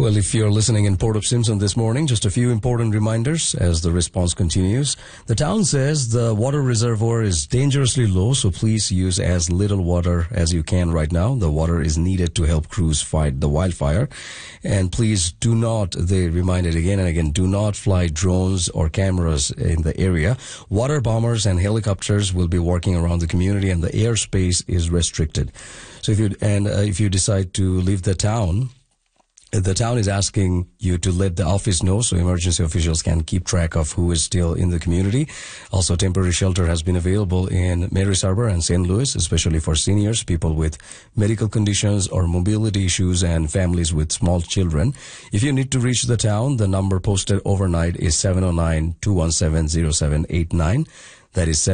Well, if you're listening in Port of Simpson this morning, just a few important reminders as the response continues. The town says the water reservoir is dangerously low, so please use as little water as you can right now. The water is needed to help crews fight the wildfire. And please do not, they remind it again and again, do not fly drones or cameras in the area. Water bombers and helicopters will be working around the community, and the airspace is restricted. So if you decide to leave the town is asking you to let the office know so emergency officials can keep track of who is still in the community. Also, temporary shelter has been available in Marys Harbor and St. Louis, especially for seniors, people with medical conditions or mobility issues, and families with small children. If you need to reach the town, the number posted overnight is 709-217-0789. That is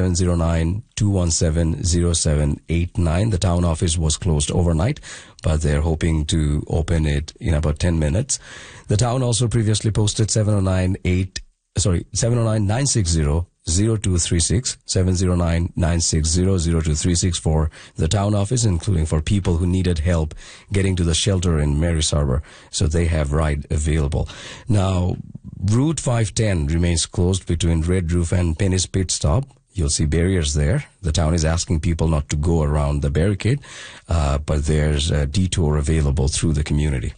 709-217-0789. The town office was closed overnight, but they're hoping to open it in about 10 minutes. The town also previously posted 709-960-0236, 709-960-0236 for the town office, including for people who needed help getting to the shelter in Marys Harbor. So they have ride available. Now, Route 510 remains closed between Red Roof and Penny's Pit Stop. You'll see barriers there. The town is asking people not to go around the barricade, but there's a detour available through the community.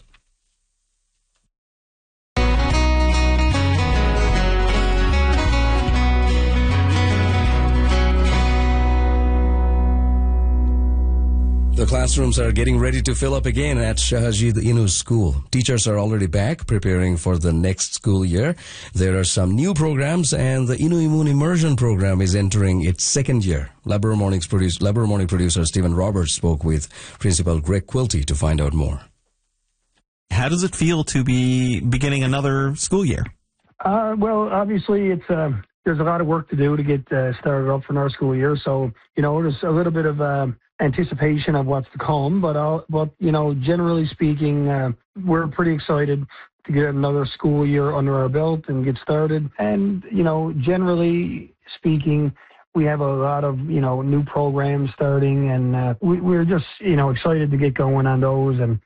The classrooms are getting ready to fill up again at Shahajid Inu School. Teachers are already back, preparing for the next school year. There are some new programs, and the Inu Imun Immersion program is entering its second year. Labrador Morning producer Stephen Roberts spoke with Principal Greg Quilty to find out more. How does it feel to be beginning another school year? Well, obviously, it's there's a lot of work to do to get started up for another school year. So, there's a little bit of anticipation of what's to come, but generally speaking, we're pretty excited to get another school year under our belt and get started. And generally speaking, we have a lot of new programs starting, and we're just excited to get going on those. And